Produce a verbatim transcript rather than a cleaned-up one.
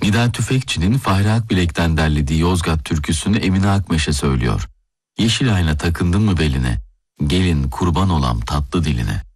Nida Tüfekçi'nin Fahri Akbilek'ten derlediği Yozgat türküsünü Emine Akmeşe söylüyor. Yeşil ayna takındın mı beline, gelin kurban olam tatlı diline.